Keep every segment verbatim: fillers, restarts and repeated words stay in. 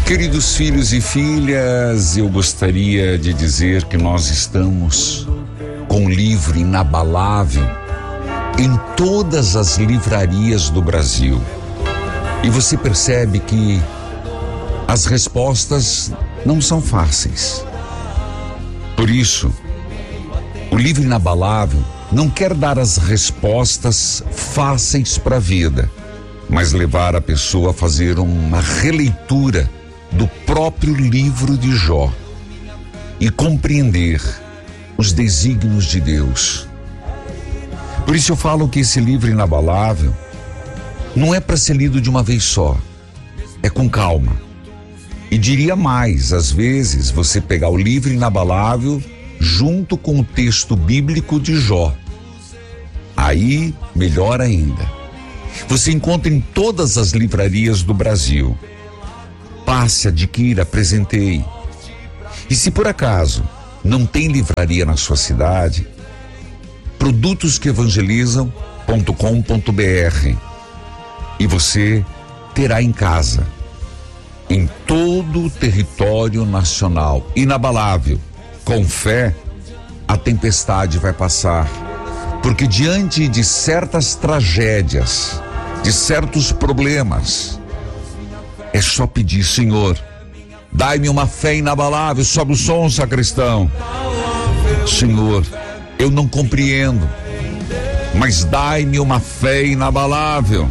Queridos filhos e filhas, eu gostaria de dizer que nós estamos com um livro inabalável em todas as livrarias do Brasil. E você percebe que as respostas não são fáceis. Por isso, o livro inabalável não quer dar as respostas fáceis para a vida, mas levar a pessoa a fazer uma releitura do próprio livro de Jó e compreender os desígnios de Deus. Por isso eu falo que esse livro inabalável não é para ser lido de uma vez só, é com calma. E diria mais, às vezes você pegar o livro inabalável junto com o texto bíblico de Jó, aí melhor ainda. Você encontra em todas as livrarias do Brasil. Passe, adquira, presenteie. E se por acaso não tem livraria na sua cidade, produtos que evangelizam ponto com ponto br e você terá em casa, em todo o território nacional, inabalável. Com fé, a tempestade vai passar, porque diante de certas tragédias, de certos problemas, é só pedir: Senhor, dai-me uma fé inabalável. Sobe o som, sacristão. Senhor, eu não compreendo, mas dai-me uma fé inabalável.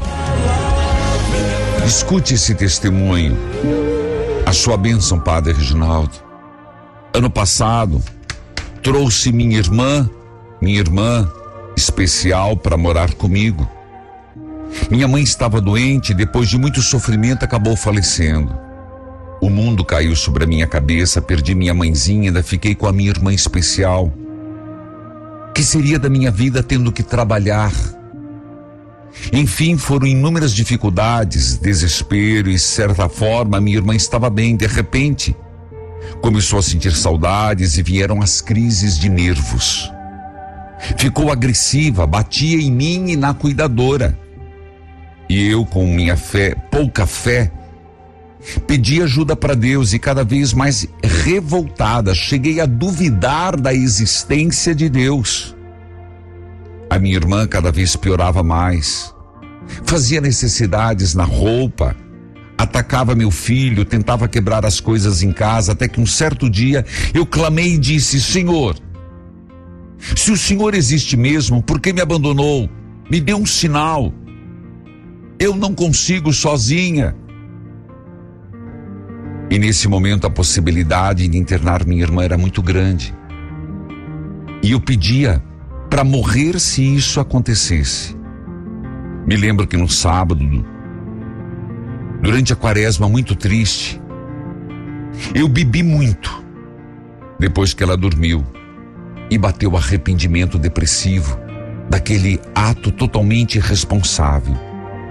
Escute esse testemunho. A sua bênção, Padre Reginaldo. Ano passado, trouxe minha irmã, minha irmã especial para morar comigo. Minha mãe estava doente e depois de muito sofrimento acabou falecendo. O mundo caiu sobre a minha cabeça, perdi minha mãezinha e ainda fiquei com a minha irmã especial. O que seria da minha vida tendo que trabalhar? Enfim, foram inúmeras dificuldades, desespero e, de certa forma, minha irmã estava bem. De repente, começou a sentir saudades e vieram as crises de nervos. Ficou agressiva, batia em mim e na cuidadora. E eu, com minha fé, pouca fé, pedi ajuda para Deus e cada vez mais revoltada, cheguei a duvidar da existência de Deus. A minha irmã cada vez piorava mais, fazia necessidades na roupa, atacava meu filho, tentava quebrar as coisas em casa, até que um certo dia eu clamei e disse: Senhor, se o Senhor existe mesmo, por que me abandonou? Me dê um sinal. Eu não consigo sozinha. E nesse momento a possibilidade de internar minha irmã era muito grande. E eu pedia para morrer se isso acontecesse. Me lembro que no sábado, durante a quaresma, muito triste, eu bebi muito depois que ela dormiu e bateu o arrependimento depressivo daquele ato totalmente irresponsável.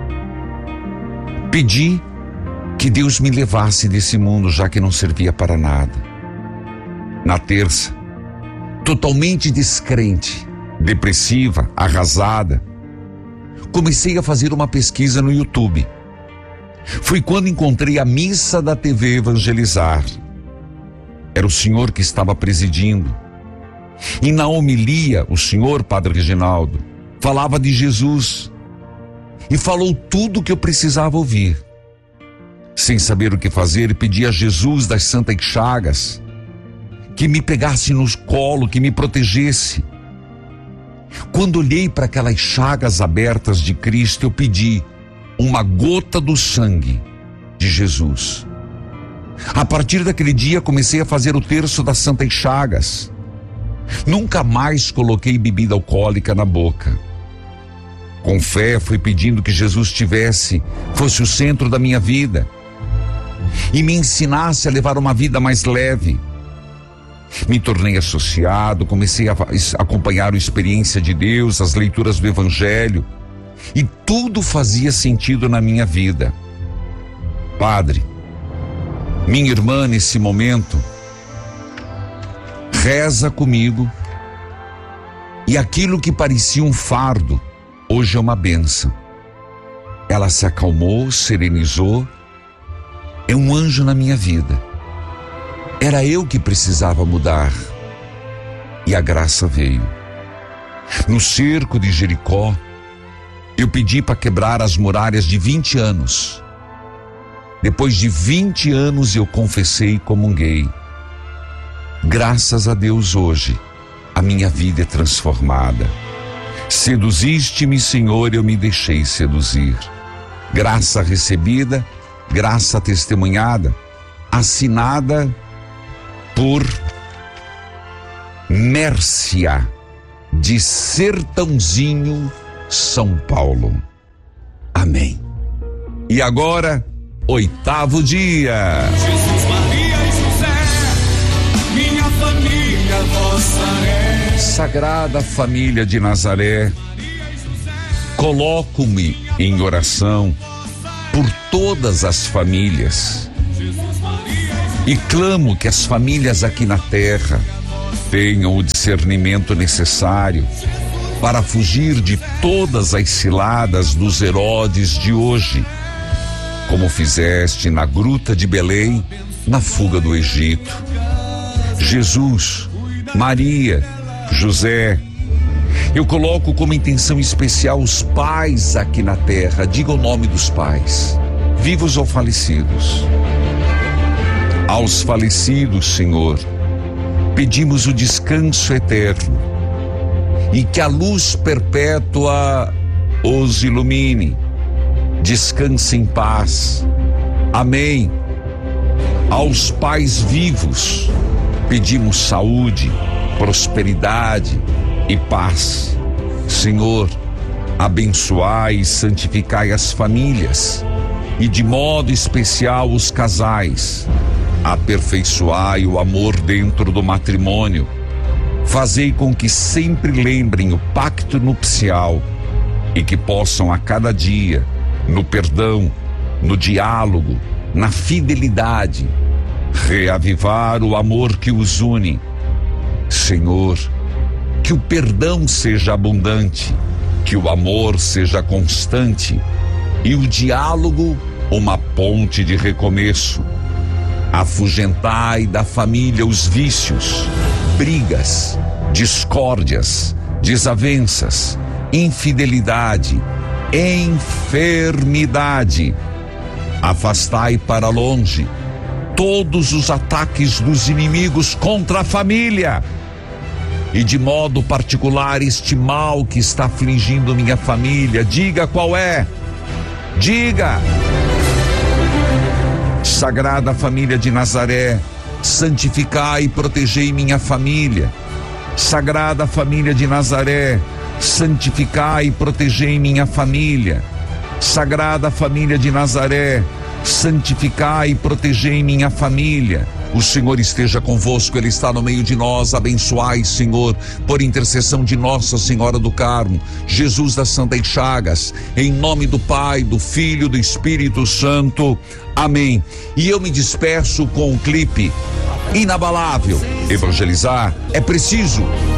Pedi que Deus me levasse desse mundo, já que não servia para nada. Na terça, totalmente descrente, depressiva, arrasada, comecei a fazer uma pesquisa no YouTube. Foi quando encontrei a missa da T V Evangelizar. Era o senhor que estava presidindo. E na homilia, o senhor, Padre Reginaldo, falava de Jesus. E falou tudo o que eu precisava ouvir. Sem saber o que fazer, pedi a Jesus das Santas Chagas que me pegasse no colo, que me protegesse. Quando olhei para aquelas chagas abertas de Cristo, eu pedi uma gota do sangue de Jesus. A partir daquele dia comecei a fazer o terço das Santas Chagas. Nunca mais coloquei bebida alcoólica na boca. Com fé fui pedindo que Jesus tivesse, fosse o centro da minha vida e me ensinasse a levar uma vida mais leve. Me tornei associado, comecei a acompanhar a experiência de Deus, as leituras do Evangelho, e tudo fazia sentido na minha vida. Padre, minha irmã nesse momento reza comigo, e aquilo que parecia um fardo hoje é uma bênção. Ela se acalmou, serenizou é um anjo na minha vida. Era eu que precisava mudar. E a graça veio. No cerco de Jericó, eu pedi para quebrar as muralhas de vinte anos. Depois de vinte anos eu confessei e comunguei. Graças a Deus hoje, a minha vida é transformada. Seduziste-me, Senhor, eu me deixei seduzir. Graça recebida, graça testemunhada, assinada por Mércia, de Sertãozinho, São Paulo. Amém. E agora, oitavo dia. Jesus, Maria e José, minha família, vossa é. Sagrada Família de Nazaré, coloco-me em oração por todas as famílias e clamo que as famílias aqui na terra tenham o discernimento necessário para fugir de todas as ciladas dos Herodes de hoje, como fizeste na gruta de Belém, na fuga do Egito. Jesus, Maria, José, eu coloco como intenção especial os pais aqui na terra. Diga o nome dos pais, vivos ou falecidos. Aos falecidos, Senhor, pedimos o descanso eterno e que a luz perpétua os ilumine. Descanse em paz. Amém. Aos pais vivos, pedimos saúde, prosperidade e paz. Senhor, abençoai e santificai as famílias e de modo especial os casais. Aperfeiçoai o amor dentro do matrimônio. Fazei com que sempre lembrem o pacto nupcial e que possam a cada dia, no perdão, no diálogo, na fidelidade, reavivar o amor que os une. Senhor, que o perdão seja abundante, que o amor seja constante e o diálogo uma ponte de recomeço. Afugentai da família os vícios, brigas, discórdias, desavenças, infidelidade, enfermidade. Afastai para longe todos os ataques dos inimigos contra a família e de modo particular este mal que está afligindo minha família. Diga qual é. Diga. Sagrada Família de Nazaré, santificai e protegei minha família. Sagrada Família de Nazaré, santificai e protegei minha família. Sagrada Família de Nazaré, santificai e protegei minha família. O Senhor esteja convosco, Ele está no meio de nós. Abençoai, Senhor, por intercessão de Nossa Senhora do Carmo, Jesus das Santas Chagas, em nome do Pai, do Filho e do Espírito Santo. Amém. E eu me despeço com o clipe Inabalável. Evangelizar é preciso.